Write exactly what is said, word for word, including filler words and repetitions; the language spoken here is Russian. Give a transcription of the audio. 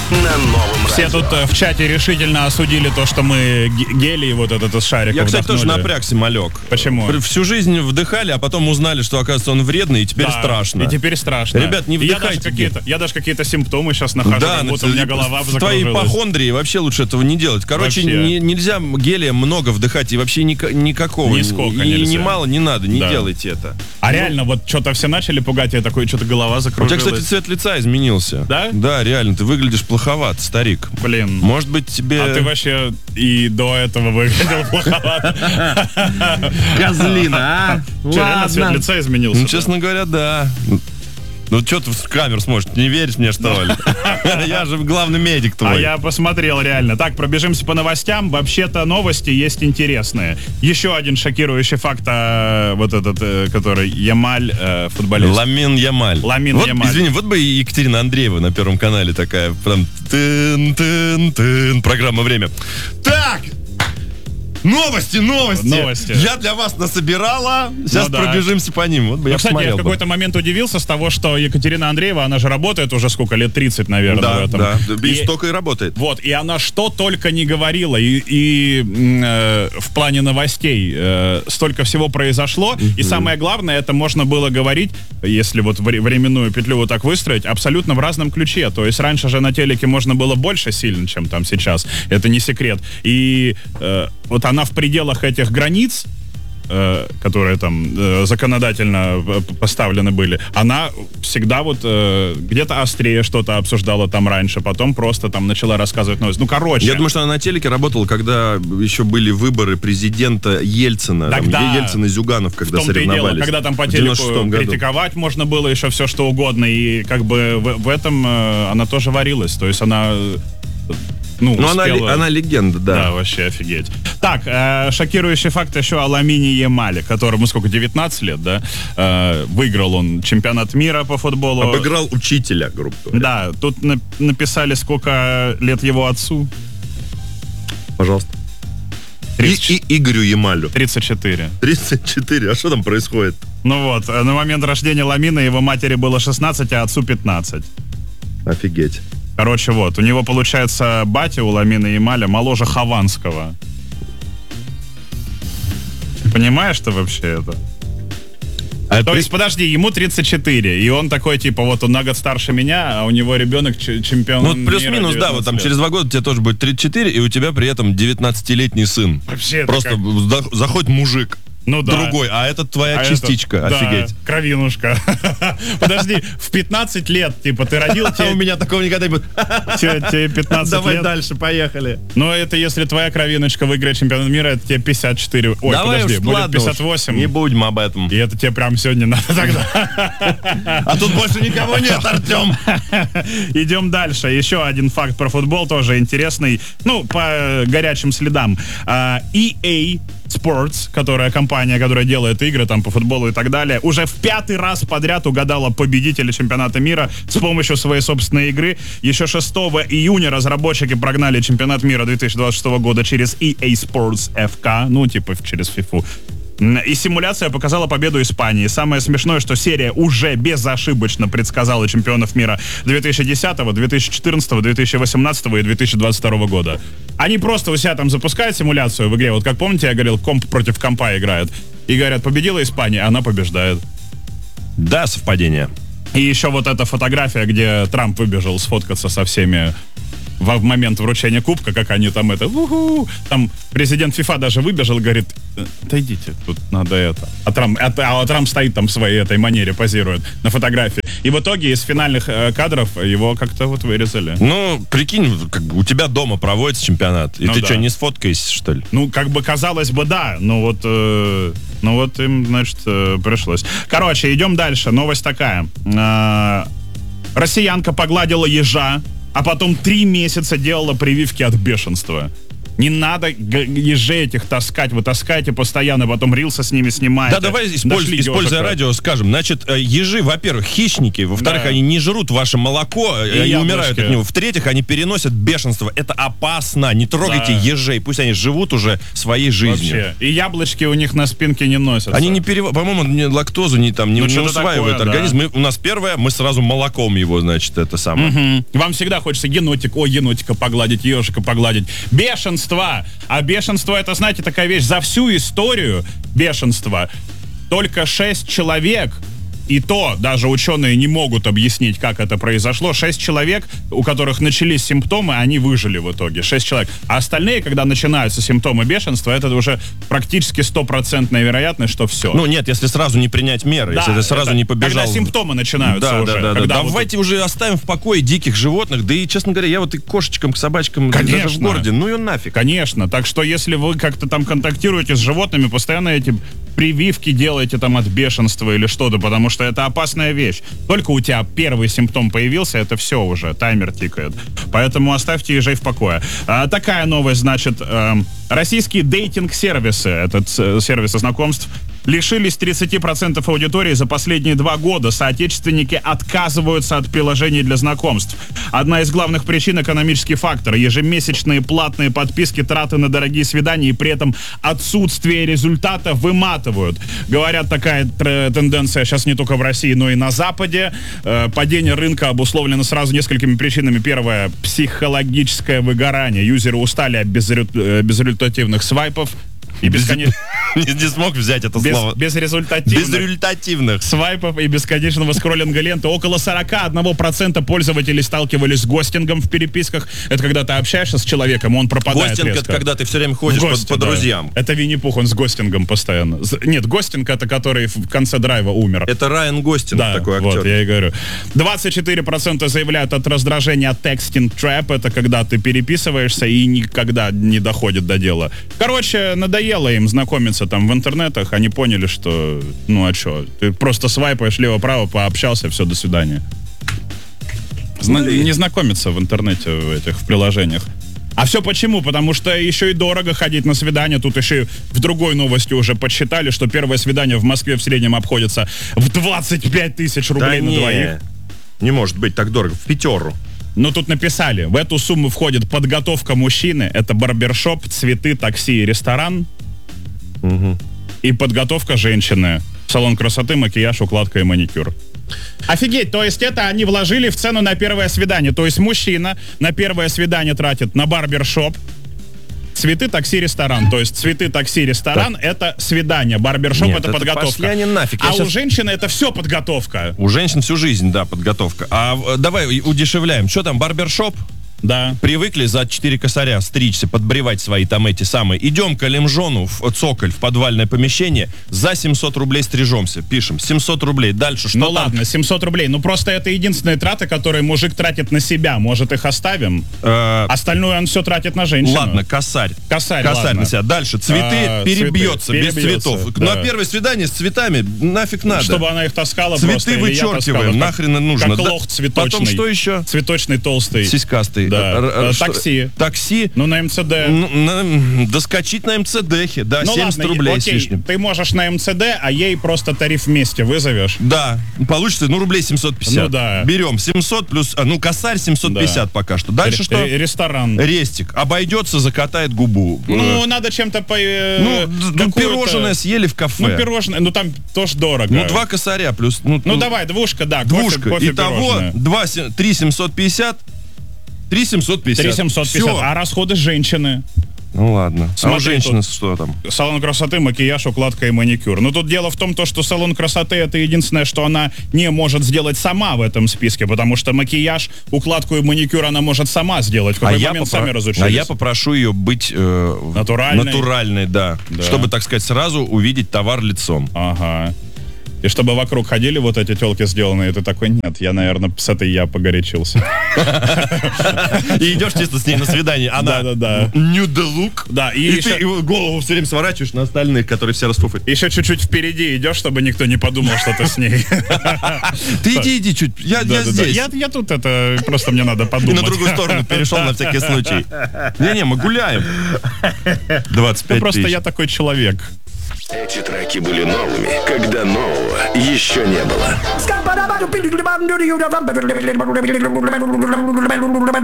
на новом Все радио. тут э, в чате решительно осудили то, что мы г- гелий вот этот из шариков Я, кстати, вдохнули. тоже напрягся, малек. Почему? Всю жизнь вдыхали, а потом узнали, что, оказывается, он вредный, и теперь Да, страшно. И теперь страшно. Ребят, не И я даже вдыхайте какие-то, я даже какие-то симптомы сейчас нахожу, Да, как будто у меня голова в твоей закружилась. ипохондрии вообще лучше этого не делать. Короче, Вообще. не- нельзя гелия много вдыхать, и вообще ника- никакого. Нисколько и нельзя. ни мало не надо, не Да. делайте это. А реально, вот что-то все начали пугать, я такой, что-то голова У тебя, закружилась. кстати, цвет лица изменился. Да? Да, реально, ты выглядишь плоховат, старик. Блин. Может быть, тебе... А ты вообще и до этого выглядел плоховато. Козлина, а? Че, реально цвет Ладно. лица изменился? Ну, да? честно говоря, да. Ну, что ты в камеру смотришь? Не веришь мне, что ли? Я же главный медик А твой. я посмотрел реально. Так, пробежимся по новостям. Вообще-то новости есть интересные. Еще один шокирующий факт, а, вот этот, э, который Ямаль, э, футболист. Ламин Ямаль. Ламин вот, Ямаль. Извини, вот бы и Екатерина Андреева на Первом канале такая, прям тын-тын-тын, программа «Время». Так! Новости, новости! Новости. Я для вас насобирала. Сейчас Ну да. пробежимся по ним. Вот бы Ну, я кстати, я в посмотрел бы. какой-то момент удивился с того, что Екатерина Андреева, она же работает уже сколько, лет тридцать, наверное, Да, в этом. да. И И- столько и работает. Вот, и она что только не говорила, и, и, м, э, в плане новостей э, столько всего произошло, и самое главное, это можно было говорить, если вот вре- временную петлю вот так выстроить, абсолютно в разном ключе. То есть раньше же на телеке можно было больше сильно, чем там сейчас, это не секрет. И э, вот она в пределах этих границ, э, которые там э, законодательно э, поставлены были, она всегда вот э, где-то острее что-то обсуждала там раньше, потом просто там начала рассказывать новости. Ну, короче. Я думаю, что она на телеке работала, когда еще были выборы президента Ельцина. Там, Тогда- Ельцин и Зюганов, в когда том-то и дело, соревновались. когда там по в телеку девяносто шестом году. критиковать можно было еще все что угодно, и как бы в, в этом э, она тоже варилась. То есть она... э, Ну, Ну, она, успела- ле- она легенда, да. Да, вообще офигеть. Так, э, шокирующий факт еще о Ламине Ямале, которому сколько, девятнадцать лет, да? Э, выиграл он чемпионат мира по футболу. Обыграл учителя, грубо говоря. Да, тут на- написали, сколько лет его отцу. Пожалуйста. И, тридцать, и Игорю Ямалю. тридцать четыре. тридцать четыре. А что там происходит? Ну вот, э, на момент рождения Ламина его матери было шестнадцать, а отцу пятнадцать. Офигеть. Короче, вот, у него, получается, батя у Ламина Ямаля моложе Хованского. Понимаешь, что вообще это? А То при- есть, подожди, ему тридцать четыре, и он такой, типа, вот он на год старше меня, а у него ребенок ч- чемпион Ну, вот мира плюс-минус, да, вот девятнадцать там лет. через два года тебе тоже будет тридцать четыре, и у тебя при этом девятнадцатилетний сын. Вообще это Просто как- зда- заходит мужик. Ну да. Другой, а это твоя А частичка, это- да, офигеть. кровинушка. Подожди, в пятнадцать лет, типа, ты родил, А у тебе, меня такого никогда не будет. тебе- тебе пятнадцать Давай лет. дальше, поехали. Но это если твоя кровиночка выиграет чемпионат мира, это тебе пятьдесят четыре. Ой, Давай подожди, уж, будет ладно уж, пятьдесят восемь. не будем об этом. И это тебе прям сегодня надо тогда. А тут больше никого нет, Артем. Идем дальше. Еще один факт про футбол, тоже интересный. Ну, по горячим следам. А, и эй Sports, которая компания, которая делает игры там по футболу и так далее, уже в пятый раз подряд угадала победителя чемпионата мира с помощью своей собственной игры. Еще шестого июня разработчики прогнали чемпионат мира две тысячи двадцать шестого года через и эй Sports эф кей, ну, типа через FIFA. И симуляция показала победу Испании. Самое смешное, что серия уже безошибочно предсказала чемпионов мира две тысячи десятого, две тысячи четырнадцатого, две тысячи восемнадцатого и две тысячи двадцать второго года. Они просто у себя там запускают симуляцию в игре. Вот как помните, я говорил, комп против компа играет. И говорят, победила Испания, она побеждает. Да, совпадение. И еще вот эта фотография, где Трамп выбежал сфоткаться со всеми в момент вручения кубка, как они там это, уху, там президент ФИФА даже выбежал, говорит, отойдите, тут надо это. А Трамп, а, а Трамп стоит там в своей этой манере, позирует на фотографии. И в итоге из финальных э, кадров его как-то вот вырезали. Ну, прикинь, как бы у тебя дома проводится чемпионат, и Ну ты да. что, не сфоткаешься, что ли? Ну, как бы казалось бы, да, но вот, э, ну вот им, значит, э, пришлось. Короче, идем дальше. Новость такая. Э, россиянка погладила ежа, а потом три месяца делала прививки от бешенства. Не надо г- ежей этих таскать. Вы таскаете постоянно, потом рилсы с ними снимаете. Да, давай, использ... Дошли используя ежика. радио, скажем. Значит, э, ежи, во-первых, хищники. Во-вторых, Да. они не жрут ваше молоко И и, не яблочки. умирают от него. В-третьих, они переносят бешенство. Это опасно. Не трогайте Да. ежей. Пусть они живут уже своей жизнью. Вообще. И яблочки у них на спинке не носятся. Они не перев... По-моему, не лактозу не, там, не, Ну, не что-то усваивают такое, организм. да. Мы- у нас первое, мы сразу молоком его, значит, это самое. Мгм. Вам всегда хочется енотик, о, енотика погладить, ежика погладить. Бешенство! А бешенство, это, знаете, такая вещь. За всю историю бешенства только шесть человек, и то даже ученые не могут объяснить, как это произошло. Шесть человек, у которых начались симптомы, они выжили в итоге. Шесть человек. А остальные, когда начинаются симптомы бешенства, это уже практически стопроцентная вероятность, что все. Ну, нет, если сразу не принять меры, Да, если ты сразу это не побежал. Когда симптомы начинаются Да, уже. да, да, да. когда вот Давайте уже оставим в покое диких животных. Да и, честно говоря, я вот и к кошечкам, к собачкам даже в Конечно. городе. Ну ее нафиг. Конечно. Так что если вы как-то там контактируете с животными, постоянно эти прививки делаете там от бешенства или что-то, потому что это опасная вещь. Только у тебя первый симптом появился, это все уже, таймер тикает. Поэтому оставьте ежей в покое. А, такая новость, значит, эм, российские дейтинг-сервисы, этот э, сервисы знакомств, лишились тридцать процентов аудитории за последние два года. Соотечественники отказываются от приложений для знакомств. Одна из главных причин — экономический фактор. Ежемесячные платные подписки, траты на дорогие свидания и при этом отсутствие результата выматывают. Говорят, такая тр- тенденция сейчас не только в России, но и на Западе. Э, падение рынка обусловлено сразу несколькими причинами. Первое — психологическое выгорание. Юзеры устали от безрю- э, безрезультативных свайпов и бесконечно... Не, не смог взять это Без, слово. безрезультативных Безрезультативных. свайпов и бесконечного скроллинга ленты. Около сорок один процент пользователей сталкивались с гостингом в переписках. Это когда ты общаешься с человеком, он пропадает Гостинг — резко. это когда ты все время ходишь В по, гости, по да. друзьям. Это Винни-Пух, он с гостингом постоянно. З- Нет, гостинг — это который в конце драйва умер. Это Райан Гостинг, Да, такой вот, актер. я и говорю. двадцать четыре процента заявляют от раздражения от texting trap. Это когда ты переписываешься и никогда не доходит до дела. Короче, надоело им знакомиться там в интернетах. Они поняли, что, ну а что, ты просто свайпаешь лево-право, пообщался, все, до свидания. Зна- не знакомиться в интернете в этих в приложениях. А все почему? Потому что еще и дорого ходить на свидание. Тут еще и в другой новости уже подсчитали, что первое свидание в Москве в среднем обходится в двадцать пять тысяч рублей Да на не, двоих. не может быть так дорого. В пятеру. Ну, тут написали, в эту сумму входит подготовка мужчины, это барбершоп, цветы, такси и ресторан. И подготовка женщины, салон красоты, макияж, укладка и маникюр. Офигеть, то есть это они вложили в цену на первое свидание. То есть мужчина на первое свидание тратит на барбершоп, цветы, такси, ресторан. То есть цветы, такси, ресторан — это свидание. Барбершоп — Нет, это это подготовка. пошли они нафиг. Я А щас- у женщины это все подготовка. У женщин всю жизнь, да, подготовка. А э, давай удешевляем. Что там, барбершоп? Да. Привыкли за четыре косаря стричься, подбривать свои там эти самые. Идем к Алимжону в цоколь, в подвальное помещение. За семьсот рублей стрижемся. Пишем. семьсот рублей. Дальше что Ну там? ладно, семьсот рублей. Ну просто это единственные траты, которые мужик тратит на себя. Может, их оставим? Э, Остальное он все тратит на женщину. Ладно, косарь. Косарь, Косарь ладно. на себя. Дальше. Цветы А, перебьется, цветы, без перебьется, цветов. да. На первое свидание с цветами нафиг надо. Чтобы она их таскала Цветы просто. или я вычеркиваем, таскала, как- нахрен нужно. Как Да. лох цветочный. Потом что еще? Цветочный толстый. Сиськастый. Да. Р- р- Э, что- такси. Такси. Ну, на МЦД. Ну, на- доскочить на МЦДхе, да, Ну семьдесят ладно, рублей окей, с лишним. ты можешь на МЦД, а ей просто тариф вместе вызовешь. Да, получится, ну, рублей семьсот пятьдесят. Ну да. Берем семьсот плюс, а, ну, косарь семьсот пятьдесят Да. пока что. Дальше Ре- что? ре- Ресторан. Рестик. Обойдется, закатает губу. Ну, Э, надо чем-то по... э, ну, д- какую-то- пирожное съели в кафе. Ну, пирожное, ну там тоже дорого. Ну, два косаря плюс... Ну, Ну, давай, двушка, да. кофе- двушка. кофе, Итого пирожное. два, се- три семьсот пятьдесят. три семьсот пятьдесят. три семьсот пятьдесят. Всё. А расходы женщины? Ну, ладно. Смотри, а у женщины тут- что там? Салон красоты, макияж, укладка и маникюр. Но тут дело в том, то, что салон красоты — это единственное, что она не может сделать сама в этом списке, потому что макияж, укладку и маникюр она может сама сделать. В какой момент попро- сами разучились. а я попрошу ее быть э, в- Натуральной? натуральной, да. Да. Чтобы, так сказать, сразу увидеть товар лицом. Ага. и чтобы вокруг ходили вот эти телки сделанные, и ты такой, нет, я, наверное, с этой я погорячился. И идешь чисто с ней на свидание. Она Да-да-да. new the look. Да, и, И еще, ты голову все время сворачиваешь на остальных, которые все расфуфают. еще чуть-чуть впереди идешь, чтобы никто не подумал, что ты с ней. Ты иди, иди чуть. Я, я Да-да-да. здесь. Я, я тут это, просто мне надо И подумать. на другую сторону перешел на всякий случай. Не-не, мы гуляем. двадцать пять Ну, просто тысяч. я такой человек. Эти треки были новыми, когда нового еще не было.